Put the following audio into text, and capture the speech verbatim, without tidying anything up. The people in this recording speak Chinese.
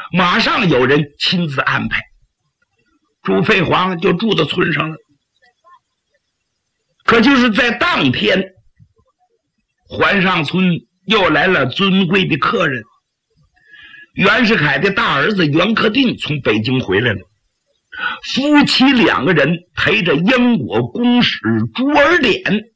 马上有人亲自安排，朱飞黄就住到村上了。可就是在当天，环上村又来了尊贵的客人，袁世凯的大儿子袁克定从北京回来了，夫妻两个人陪着英国公使朱尔典